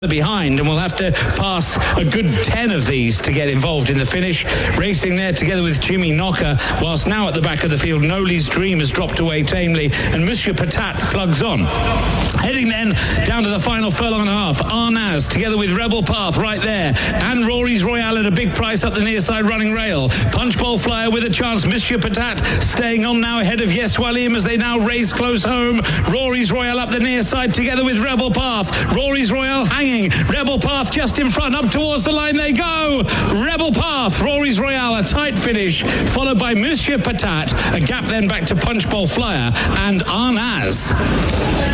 behind, and we'll have to pass a good 10 of these to get involved in the finish. Racing there together with Jimmy Knocker, whilst now at the back of the field Noli's Dream has dropped away tamely and Monsieur Patat plugs on. Heading then down to the final furlong and a half, Arnaz together with Rebel Path right there, and Rory's Royale at a big price up the near side running rail. Punchbowl Flyer with a chance, Monsieur Patat staying on now ahead of Yes Walim as they now race close home. Rory's Royale up the near side together with Rebel Path. Rory's Royale hanging, Rebel Path just in front, up towards the line they go. Rebel Path, Rory's Royale, a tight finish, followed by Monsieur Patat, a gap then back to Punchbowl Flyer and Arnaz.